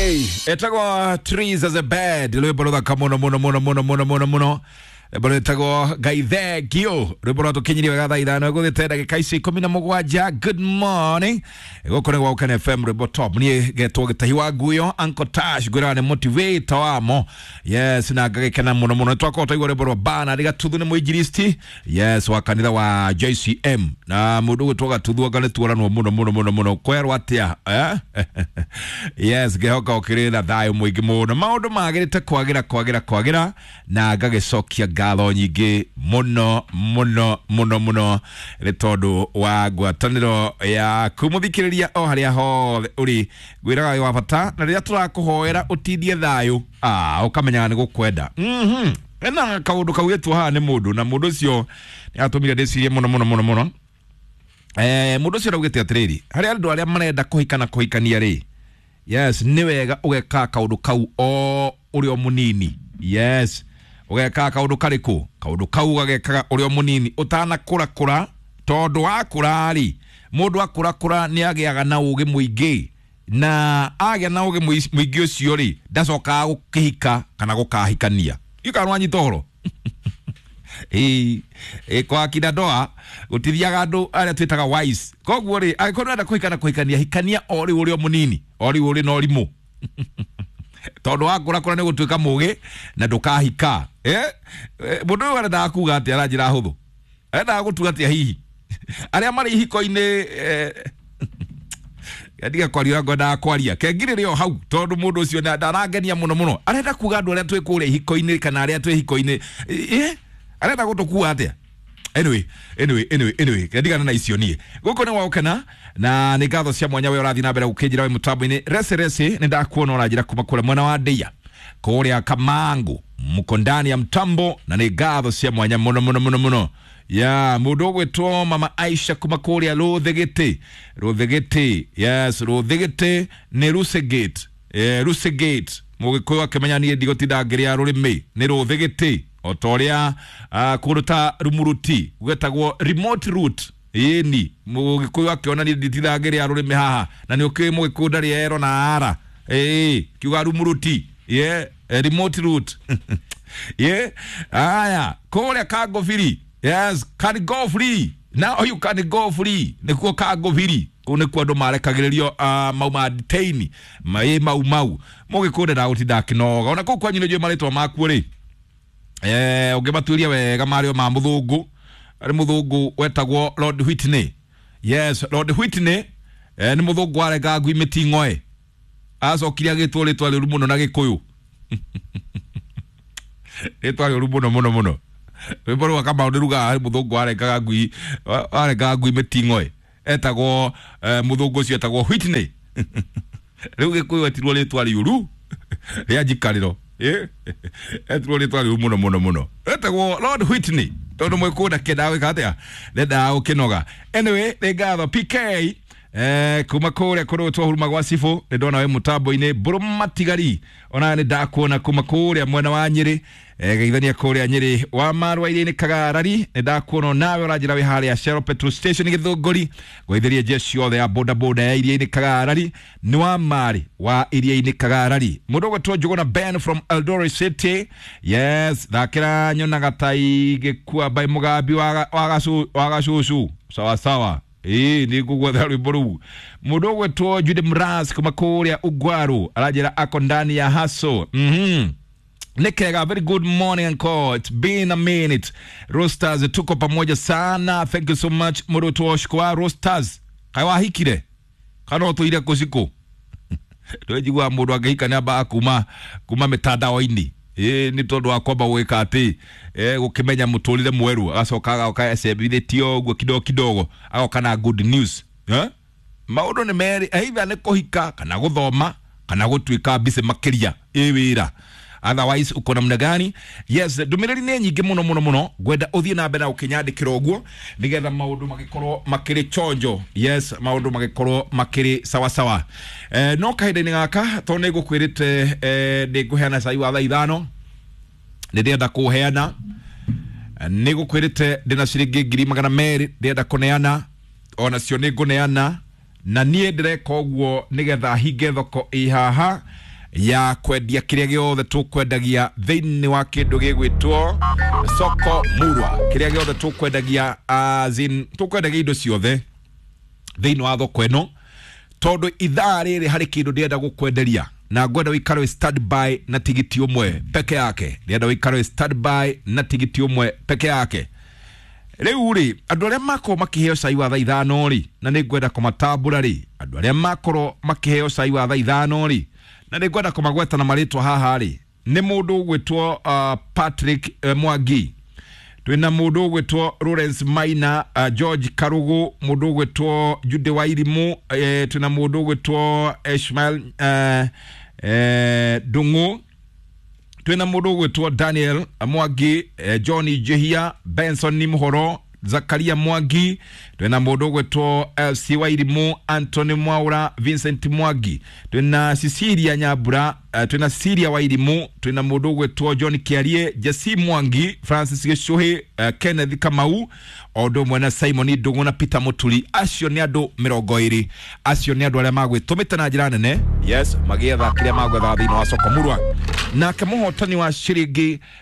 Etago trees as a bed. Leboro kamono. Leboro etago gaithe gio. Leboro to kinyiri wagada idano. Ego detera ke kaisi komina mogwaja. Good morning. Ego kone wa ukane FM rebo top. Mnie geto getahiwa guyo. Uncle Tash gura ne motivate wamo. Yes na gage kana mono. Twako to ego leboro bana. Diga tudu ne mwijiristi. Yes wakanida wa JCM. Na mudu toga tudu wakane tuwala no mono. Kwero watia. Yes gehoka okirina thayo mwingi muno maundu magirite kwagira na gagicokia ngatho nyingi muno ri tondu wa ngwataniro ya kumuthikiriria o haria hothe uri gwiraga wa bata na riria turakuhoera utithie thayo ukamenya ni gukwenda ena kaundu kauyetu haha ni mundu na mundu cio ni atumire ndicirie muno mundu cio raugite atiriri haria andu aria marenda kuhikania ri yes niwega ugeka kaundu kau o urio munini yes ugeka kaundu kariku kaundu kau gageka urio munini utana kura tondu akura ri mundu akura ni agiaga na ugi muingi na agia na ugi muingi ucio ri ndacoka gukihika kana gukahikania ikarwanyi toro kwa kidadoa utithiaga andu aria twitaga wise koguo ri agikorwo enda kuhikania hikania ori urio munini ori uri no rimu tondu akura ni gutuika mugi na ndukahika mundu uyu arenda kuga ati aranjira huthu enda gutuga ati hihi aria mari hiko-ini ndiga kwaria ngoda kwaria kengirire o hau tondu mundu ucio ndarangenia muno arenda kuga andu aria twikuria hiko-ini kana aria twi hiko-ini arenda gutukua atia anyway kendigana na icio nie guko ni waukana na ni ngatho cia mwanya we urathi na mbere gukinjira we mutambo-ini rese ni ndakuona urajira kuma kule mwana wa Ndeia kuria Kamangu muko ndani ya mtambo na ni ngatho cia mwanya muno ya mundu gwetwo mama Aisha kuma kuria Ruthegete yes Ruthegete ni Rusegate mugikuyu akimenya ni ndigotinda ngiria rurimi ni Ruthegete otoria kuruta rumuruti gwetagwo remote route ni mugikuyu akiona ni nditithagire arurimi haha na ni ukiwe mugikunda riero na ara kiuga rumuruti remote route aya kuria Kagofiri yes can go free now you can go free nikuo Kagofiri kune kwa ndo marekagiririo mauma detain mau mugikunda da utinda kinoga ona ko kwanyu njo maletwa maku ri ugimaturia wega mario ma muthungu ari muthungu wetagwo Lord Whitney yes Lord Whitney ni muthungu arega ngui mitingoe acokiria gitwo ritwa riru muno na gikuyu ritwa riru muno wiboro kama ndiruga ari muthungu arega ngui mitingoe etagwo muthungu ucio etagwo Whitney riu gikuyu atirwo ritwa riuru ria jikariro etwo ritwa riuru muno etagwo Lord Whitney tondu mwikunda kedawe katia nenda ukinoga anyway ni ngatho PK kuma kuria kurutwo huruma gwa Sifu ni ndona we mutambo-ini Burumatigari ona ni ndakuona kuma kuria mwena wa Nyeri geithania kuria Nyeri wa Marwa iria-ini Kagarari ni ndakuona nawe urajira we haria Shell Petrol Station Githunguri gwetheria jeshi othe ya boda ya iria-ini Kagarari ni wa Mari wa iria-ini Kagarari mundu gwetwo Njuguna Ben from Eldoret City yes thakira nyonaga tai gikua by Mugambi wa gacucu sawa ni kugwetha rwimbo ruu mundu gwetwo Jude Mraz kuma kuria Ugwaru arajira ako ndani ya haso Nikega, very good morning and call. It's been a minute. Roasters, tuko pamoja sana. Thank you so much. Murutu oshkwa Roasters. Kaiwa hikire. Kano tuire kusiko. Tuwejigwa mudu agahika ni aba kuma metandao-ini. Ni tondu akwamba weka ati gukimenya mutulire mweru agacokaga ukayacebithitio guo kidogo agokana good news maundu ni meri either ni kuhika kana guthoma kana gutwika bise makiria wira otherwise uko namna gani yes dumiriri ni nyingi muno gwenda uthie na mbere ukinyandikira oguo nigetha maundu magikorwo makiri chonjo yes maundu magikorwo makiri sawa no kahinda-ini gaka to ni gukwirite ni guheana cai wa thaa 5 ni ndenda kuheana ni gukwirite ndina ciringi 200 ndenda kuneana ona cio ni nguneana na nie ndireka oguo nigetha hinge thoko ihaha ya kwendia kiria giothe tukwendagia thiini wa kindu gigwitwo Soko Murwa. Kiria giothe tukwendagia tukwendagia indo ciothe thiini wa thoko ino, tondu ithaa riri hari kindu ndienda gukwenderia na ngwenda wikaro standby na tigiti umwe peke yake. Ndienda wikaro standby na tigiti umwe peke yake. Riu ri andu aria mako makiheo cai wa thaa 5 ri na ni ngwenda kumatambura ri, andu aria makoro makiheo cai wa thaa 5 ri na ni ngwenda kumagweta na maritwa haha ri ni mundu ugwitwo Patrick Mwangi, twina mundu ugwitwo Lawrence Maina, George Karugu, mundu ugwitwo Jude Wairimu, twina mundu ugwitwo Ishmael Dungu, twina mundu ugwitwo Daniel Mwangi, Johnny Jehia, Benson Nimhoro, Zakaria Mwangi, twina mundu ugwitwo LC Wairimu, Anthony Mwaura, Vincent Mwangi, twina Cecilia Nyabura, twina Siria Wairimu, twina mundu ugwitwo John Kiarie, Jesse Mwangi, Francis Geshuhi, Kenneth Kamau, odo mwena Simon Dungu na Peter Muturi. Acio ni andu 20, acio ni andu aria magwitumite na njira nene, yes, magietha kiria magwetha thiini wa Soko Murwa. Na kemuhotani wa shiringi